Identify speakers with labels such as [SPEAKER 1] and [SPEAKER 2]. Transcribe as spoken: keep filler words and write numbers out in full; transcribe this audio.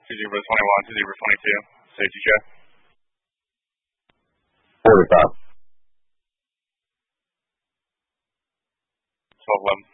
[SPEAKER 1] two zero twenty-one, two zero twenty-two, safety check.
[SPEAKER 2] forty-five.
[SPEAKER 1] twelve eleven.